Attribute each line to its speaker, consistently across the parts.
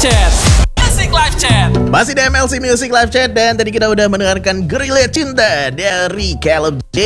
Speaker 1: Chat. Music Live Chat.
Speaker 2: Masih di MLC Music Live Chat. Dan tadi kita udah mendengarkan Gerilya Cinta dari Caleb J.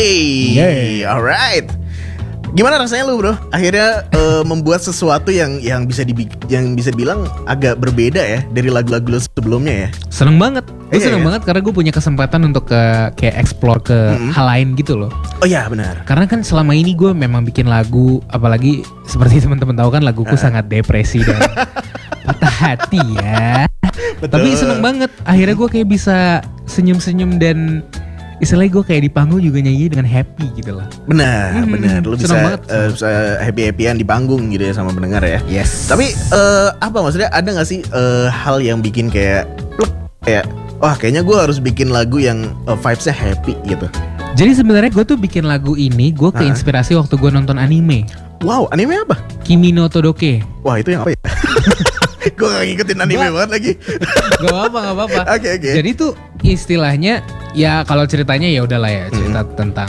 Speaker 2: Alright. Gimana rasanya lu bro? Akhirnya membuat sesuatu yang bisa dibilang agak berbeda ya dari lagu-lagu lu sebelumnya ya.
Speaker 3: Seneng banget. Gue seneng banget karena gue punya kesempatan untuk kayak explore ke hal lain gitu loh.
Speaker 2: Oh iya benar.
Speaker 3: Karena kan selama ini gue memang bikin lagu, apalagi seperti teman-teman tahu kan laguku sangat depresi dan patah hati ya.
Speaker 2: Betul.
Speaker 3: Tapi seneng banget. Akhirnya gue kayak bisa senyum-senyum dan istilahnya gue kayak di panggung juga nyanyi dengan happy gitu loh.
Speaker 2: Benar. Lu
Speaker 3: seneng
Speaker 2: bisa happy-happyan di panggung gitu ya sama pendengar ya.
Speaker 3: Yes.
Speaker 2: Tapi apa maksudnya ada gak sih hal yang bikin kayak plek, kayak wah kayaknya gue harus bikin lagu yang vibes-nya happy gitu.
Speaker 3: Jadi sebenarnya gue tuh bikin lagu ini gue keinspirasi waktu gue nonton anime.
Speaker 2: Wow, anime apa?
Speaker 3: Kimi no Todoke.
Speaker 2: Wah itu yang apa ya? Gue gak ngikutin anime banget lagi.
Speaker 3: Gak apa-apa.
Speaker 2: Oke.
Speaker 3: Jadi tuh istilahnya ya kalau ceritanya ya udahlah ya cerita tentang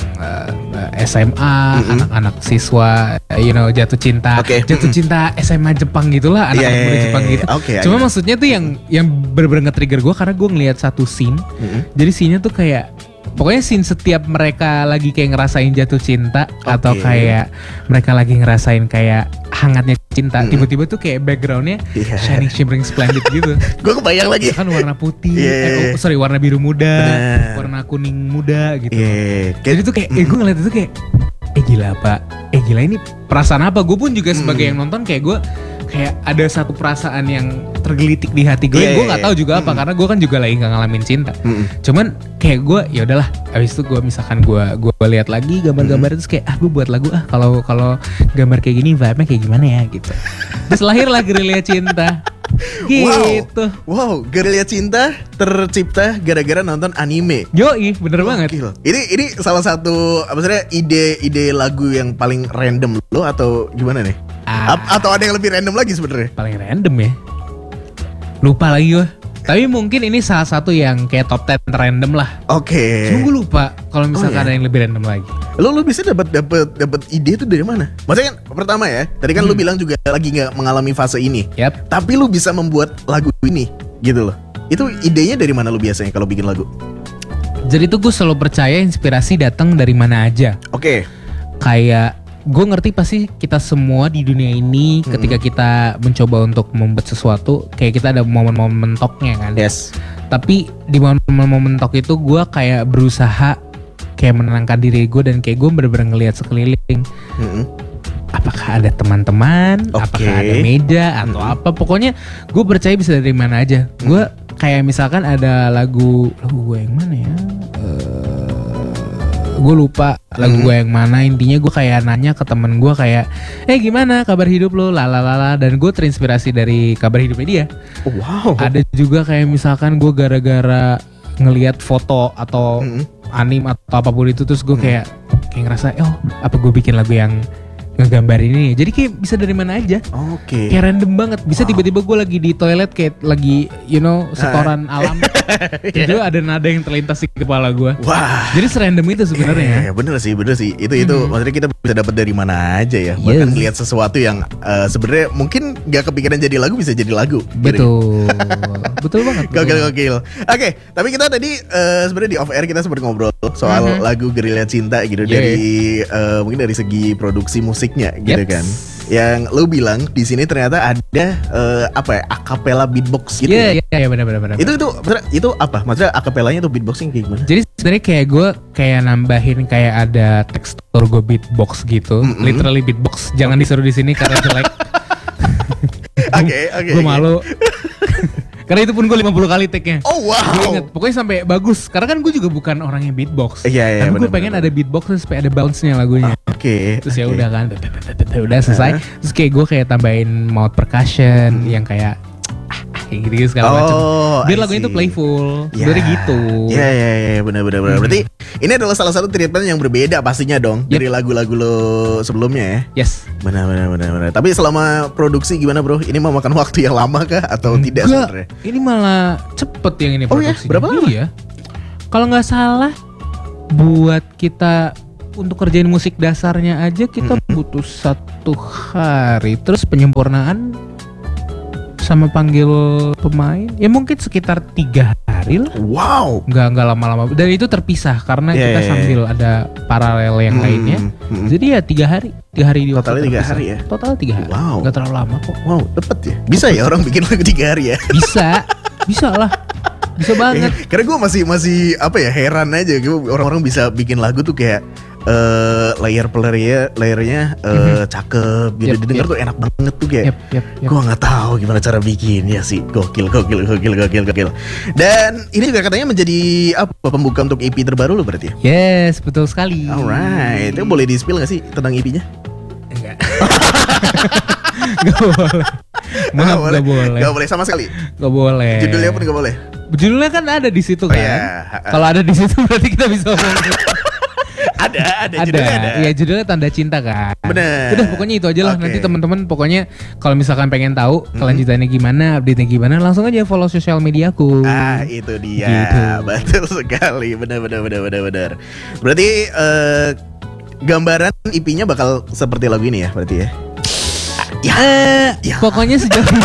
Speaker 3: SMA, anak-anak siswa, jatuh cinta, jatuh cinta SMA Jepang gitulah, anak-anak muda Jepang gitu. Cuma maksudnya tuh yang bener-bener nge-trigger gue karena gue ngelihat satu scene. Jadi scene-nya tuh kayak pokoknya scene setiap mereka lagi kayak ngerasain jatuh cinta atau kayak mereka lagi ngerasain kayak hangatnya cinta, tiba-tiba tuh kayak backgroundnya shining shimmering splendid gitu.
Speaker 2: Gue kebayang lagi.
Speaker 3: Kan warna putih, warna biru muda, warna kuning muda gitu. Jadi tuh kayak gue ngeliat itu kayak gila pak, gila ini perasaan apa? Gue pun juga sebagai yang nonton kayak gue kayak ada satu perasaan yang tergelitik di hati gue. Gue nggak tahu juga apa karena gue kan juga lagi nggak ngalamin cinta. Cuman kayak gue ya udahlah. Abis itu gue misalkan gue lihat lagi gambar-gambar itu kayak gue buat lagu kalau gambar kayak gini vibe-nya kayak gimana ya gitu. Terus lahirlah Gerilya Cinta. Gitu.
Speaker 2: Wow, Gerilya Cinta tercipta gara-gara nonton anime.
Speaker 3: Yoi, bener banget.
Speaker 2: Gila. Ini salah satu maksudnya ide lagu yang paling random lo atau gimana nih? Atau ada yang lebih random lagi sebenarnya?
Speaker 3: Paling random ya. Lupa lagi gue. Tapi mungkin ini salah satu yang kayak top 10 random lah.
Speaker 2: Oke.
Speaker 3: Cuma gue lupa kalau misalkan ada yang lebih random lagi.
Speaker 2: Lo bisa dapat ide itu dari mana? Maksudnya kan pertama ya, tadi kan lo bilang juga lagi nggak mengalami fase ini.
Speaker 3: Yap.
Speaker 2: Tapi lo bisa membuat lagu ini, gitu loh. Itu idenya dari mana lo biasanya kalau bikin lagu?
Speaker 3: Jadi tuh gue selalu percaya inspirasi datang dari mana aja.
Speaker 2: Oke.
Speaker 3: Kayak gue ngerti pasti kita semua di dunia ini ketika kita mencoba untuk membuat sesuatu kayak kita ada momen-momen mentoknya kan.
Speaker 2: Yes.
Speaker 3: Tapi di momen-momen mentok itu gue kayak berusaha kayak menenangkan diri gue dan kayak gue bener-bener ngelihat sekeliling. Apakah ada teman-teman, apakah ada meja atau apa. Pokoknya gue percaya bisa dari mana aja. Gue kayak misalkan ada lagu gue yang mana ya? Gue lupa lagu gue yang mana. Intinya gue kayak nanya ke temen gue kayak gimana kabar hidup lo lalalala. Dan gue terinspirasi dari kabar hidupnya dia.
Speaker 2: Wow.
Speaker 3: Ada juga kayak misalkan gue gara-gara ngelihat foto atau anime atau apapun itu. Terus gue kayak ngerasa apa gue bikin lagu yang ngegambar ini. Jadi kayak bisa dari mana aja.
Speaker 2: Oke.
Speaker 3: Kayak random banget. Bisa tiba-tiba gue lagi di toilet kayak lagi setoran alam. Jadi ada nada yang terlintas di kepala gue.
Speaker 2: Wah.
Speaker 3: Jadi serandom itu sebenarnya.
Speaker 2: Bener sih. Itu maksudnya kita bisa dapat dari mana aja ya. Bahkan lihat sesuatu yang sebenarnya mungkin gak kepikiran jadi lagu bisa jadi lagu.
Speaker 3: Betul. Betul banget.
Speaker 2: Gokil. Oke, tapi kita tadi sebenarnya di off air kita sempat ngobrol soal lagu Gerilya Cinta gitu dari mungkin dari segi produksi musiknya gitu kan. Yang lu bilang di sini ternyata ada acapella beatbox gitu.
Speaker 3: Iya benar.
Speaker 2: Itu apa? Maksudnya acapellanya tuh beatboxing kayak gimana?
Speaker 3: Jadi sebenarnya kayak gue kayak nambahin kayak ada tekstur gue beatbox gitu. Literally beatbox. Jangan disuruh di sini karena jelek.
Speaker 2: Oke.
Speaker 3: Gue malu. Karena itu pun gue 50 kali take-nya.
Speaker 2: Oh wow.
Speaker 3: Gue inget, pokoknya sampai bagus. Karena kan gue juga bukan orang yang beatbox.
Speaker 2: Iya.
Speaker 3: Tapi gue pengen ada beatbox supaya ada bounce-nya lagunya.
Speaker 2: Oke.
Speaker 3: Terus ya udah kan, udah selesai. Terus kayak gue kayak tambahin mouth percussion yang kayak kayak gitu segala macam. Biar lagunya itu playful. Dari gitu.
Speaker 2: Iya, benar. Berarti ini adalah salah satu treatment yang berbeda pastinya dong dari lagu-lagu lo sebelumnya ya.
Speaker 3: Yes.
Speaker 2: Benar. Tapi selama produksi gimana bro? Ini memakan waktu yang lama kah atau tidak sebenarnya?
Speaker 3: Ini malah cepet yang ini produksinya.
Speaker 2: Berapa lama?
Speaker 3: Iya. Kalau nggak salah buat kita untuk kerjain musik dasarnya aja kita butuh 1 hari. Terus penyempurnaan sama panggil pemain ya mungkin sekitar 3 hari lah.
Speaker 2: Wow.
Speaker 3: Nggak lama-lama. Dan itu terpisah karena kita sambil ada paralel yang lainnya. Jadi ya 3 hari. 3 hari di waktu
Speaker 2: Totalnya 3
Speaker 3: terpisah.
Speaker 2: hari ya?
Speaker 3: Total 3 hari.
Speaker 2: Wow.
Speaker 3: Nggak terlalu lama kok.
Speaker 2: Wow, cepet ya. Bisa ya orang bikin lagu 3 hari ya?
Speaker 3: Bisa lah. Bisa banget.
Speaker 2: Karena gue masih apa ya, heran aja orang-orang bisa bikin lagu tuh kayak layernya cakep gitu, didengar tuh enak banget tuh kayak.
Speaker 3: Yep.
Speaker 2: Gue nggak tahu gimana cara bikinnya sih. Gokil. Dan ini juga katanya menjadi apa, pembuka untuk EP terbaru lo berarti ya?
Speaker 3: Yes, betul sekali.
Speaker 2: Alright, itu boleh di-spill gak sih tentang EP-nya?
Speaker 3: Enggak. Gak boleh. Maaf, gak boleh.
Speaker 2: Gak boleh sama sekali.
Speaker 3: Gak boleh.
Speaker 2: Judulnya pun gak boleh.
Speaker 3: Judulnya kan ada di situ kan.
Speaker 2: Iya.
Speaker 3: Kalau ada di situ berarti kita bisa ngomong.
Speaker 2: Ada. Judulnya ada.
Speaker 3: Iya, judulnya Tanda Cinta kan.
Speaker 2: Bener.
Speaker 3: Udah pokoknya itu aja lah.
Speaker 2: Oke.
Speaker 3: Nanti teman-teman pokoknya kalau misalkan pengen tahu kelanjutannya gimana, update-nya gimana, langsung aja follow sosial mediaku.
Speaker 2: Itu dia.
Speaker 3: Gitu.
Speaker 2: Betul sekali. Benar. Berarti gambaran EP-nya bakal seperti lagu ini ya berarti ya? Ya.
Speaker 3: Pokoknya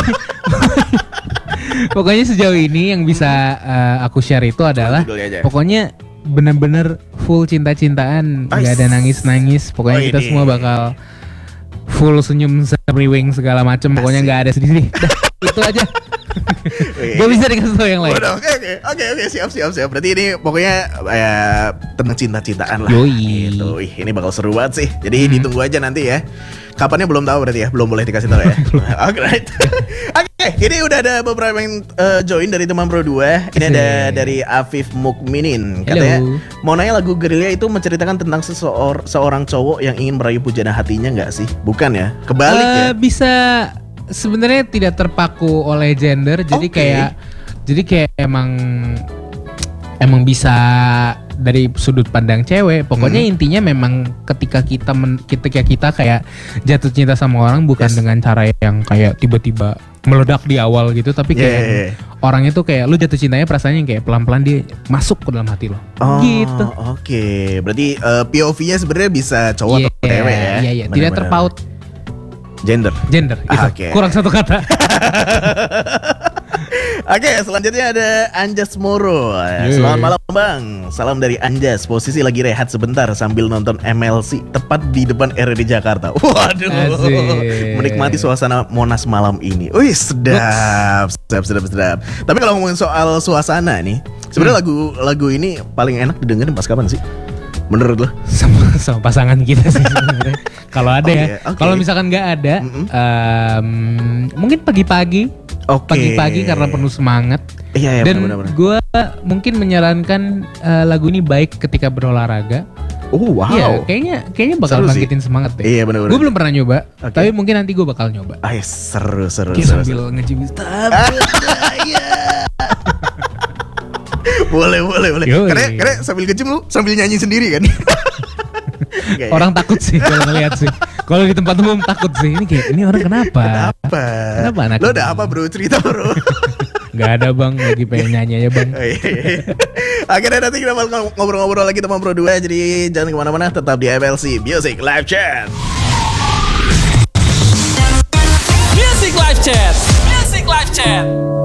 Speaker 3: sejauh ini yang bisa aku share itu adalah
Speaker 2: Judulnya aja.
Speaker 3: pokoknya bener-bener full cinta-cintaan, nggak ada nangis-nangis. Pokoknya kita semua bakal full senyum, semriwing segala macem. Pokoknya nggak ada sedih-sedih. Itu aja. Gak bisa dikasih tau yang lain.
Speaker 2: Oke, siap. Berarti ini pokoknya tentang cinta-cintaan lah.
Speaker 3: Yoi.
Speaker 2: Gitu. Ini bakal seru banget sih. Jadi ditunggu aja nanti ya. Kapannya belum tahu berarti ya, belum boleh dikasih tahu ya. Alright. Oke, ini udah ada beberapa yang join dari teman Pro 2. Ini ada dari Afif Mukminin. Katanya mau nanya, lagu Gerilya itu menceritakan tentang seorang cowok yang ingin meraih pujana hatinya nggak sih? Bukan ya? Kebalik ya?
Speaker 3: Bisa, sebenarnya tidak terpaku oleh gender. Jadi kayak emang bisa dari sudut pandang cewek. Pokoknya intinya memang ketika kita kayak jatuh cinta sama orang bukan dengan cara yang kayak tiba-tiba meledak di awal gitu, tapi kayak orang itu kayak lu jatuh cintanya perasaannya kayak pelan-pelan dia masuk ke dalam hati lo. Gitu.
Speaker 2: Oke. Berarti POV-nya sebenarnya bisa cowok atau cewek ya?
Speaker 3: Iya. Tidak terpaut
Speaker 2: gender.
Speaker 3: Itu.
Speaker 2: Oke.
Speaker 3: Kurang satu kata.
Speaker 2: Oke, selanjutnya ada Anjas Moro. Selamat malam Bang. Salam dari Anjas. Posisi lagi rehat sebentar sambil nonton MLC tepat di depan RRD Jakarta. Waduh.
Speaker 3: Asik.
Speaker 2: Menikmati suasana Monas malam ini. Wih, sedap. Tapi kalau ngomongin soal suasana nih, sebenarnya lagu ini paling enak didengerin pas kapan sih? Menurut lo?
Speaker 3: Sama pasangan kita sih sebenarnya. Kalau ada ya. Kalau misalkan nggak ada, mungkin pagi-pagi. Pagi-pagi karena penuh semangat.
Speaker 2: Iya,
Speaker 3: dan
Speaker 2: benar-benar.
Speaker 3: Gue mungkin menyarankan lagu ini baik ketika berolahraga.
Speaker 2: Oh wow.
Speaker 3: Iya, kayaknya bakal
Speaker 2: seru
Speaker 3: bangkitin semangat deh.
Speaker 2: Iya, benar-benar.
Speaker 3: Gue belum pernah nyoba, tapi mungkin nanti gue bakal nyoba.
Speaker 2: Seru.
Speaker 3: Sambil nge-gym.
Speaker 2: Boleh.
Speaker 3: Yoi.
Speaker 2: Karena sambil nge-gym lu sambil nyanyi sendiri kan?
Speaker 3: Orang takut sih kalau ngeliat sih. Kalau di tempat umum takut sih. Ini orang kenapa? Kenapa anak?
Speaker 2: Lo ada apa bro? Cerita bro.
Speaker 3: Gak ada bang, lagi pengen nyanyi aja bang.
Speaker 2: Akhirnya nanti kita bakal ngobrol-ngobrol lagi teman Pro 2. Jadi jangan kemana-mana, tetap di MLC Music Live Chat.
Speaker 1: Music Live Chat.